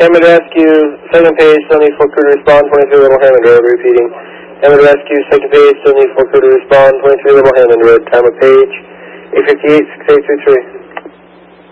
Hammond Rescue, second page, still need full crew to respond, 23 Little Hammond Road, repeating. Hammond Rescue, second page, still need full crew to respond, 23 Little Hammond Road, time of page, 8:58, 6833.